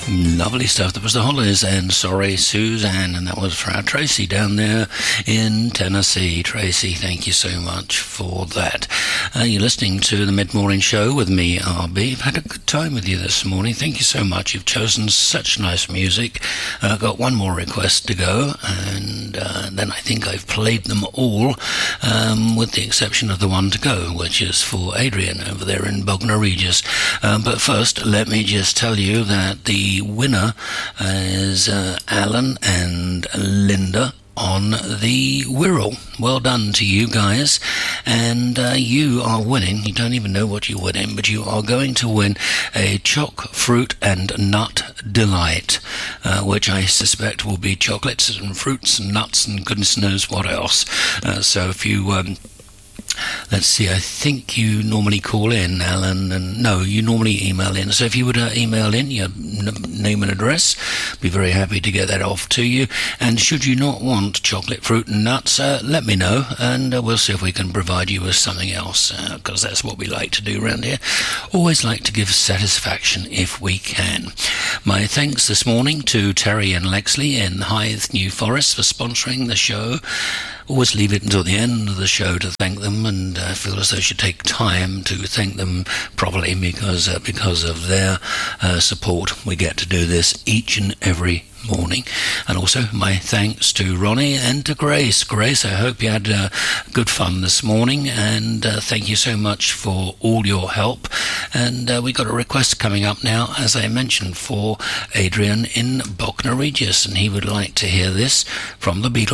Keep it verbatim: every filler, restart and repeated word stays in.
Lovely stuff. That was the Hollies and Sorry Suzanne, and that was for our Tracy down there in Tennessee. Tracy, thank you so much for that. Uh, you're listening to the Mid-Morning Show with me, R B. I've had a good time with you this morning. Thank you so much. You've chosen such nice music. I've uh, got one more request to go, and uh, then I think I've played them all, um, with the exception of the one to go, which is for Adrian over there in Bognor Regis. Um, but first, let me just tell you that the winner is uh, Alan and Linda on the Wirral. Well done to you guys, and uh, you are winning. You don't even know what you're winning, but you are going to win a choc fruit and nut delight, uh, which I suspect will be chocolates and fruits and nuts and goodness knows what else. Uh, so if you um, Let's see, I think you normally call in, Alan, and no, you normally email in. So if you would uh, email in your n- name and address, be very happy to get that off to you. And should you not want chocolate, fruit and nuts, uh, let me know, and uh, we'll see if we can provide you with something else, because uh, that's what we like to do around here. Always like to give satisfaction if we can. My thanks this morning to Terry and Lexley in Hythe, New Forest, for sponsoring the show. Always leave it until the end of the show to thank them, and I uh, feel as though I should take time to thank them properly, because uh, because of their uh, support we get to do this each and every morning. And also my thanks to Ronnie and to Grace. Grace, I hope you had uh, good fun this morning, and uh, thank you so much for all your help. And uh, we got a request coming up now, as I mentioned, for Adrian in Bognor Regis, and he would like to hear this from the Beatles.